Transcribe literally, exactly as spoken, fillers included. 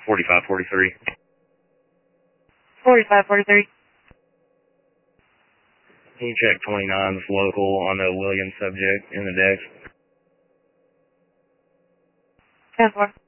forty-five forty-three. forty-five forty-three. Can you check twenty-nine's local on the Williams subject in the deck? ten four.